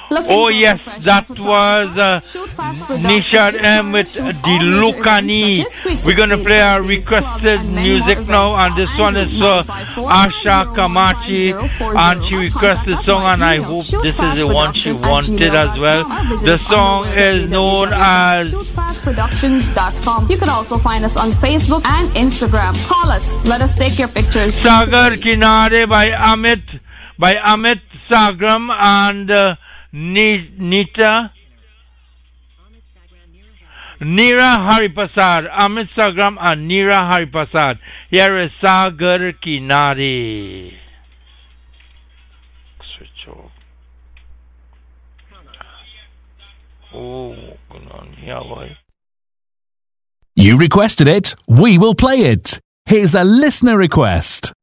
Oh yes, that was Nishad M with Dilukani. We're gonna play our requested music now, and this one is Asha Kamachi, and she requested the song, and I hope this is the one she wanted as well. The song is known as shootfastproductions.com. You can also find us on Facebook and Instagram. Call us. Let us take your pictures. Sagar Kinare by Amit Sagram and Nira Haripasad, Amit Sagram and Nira Haripasad. Here is Sagar Kinare. Switch off. Oh, come on here, boy. You requested it, we will play it. Here's a listener request.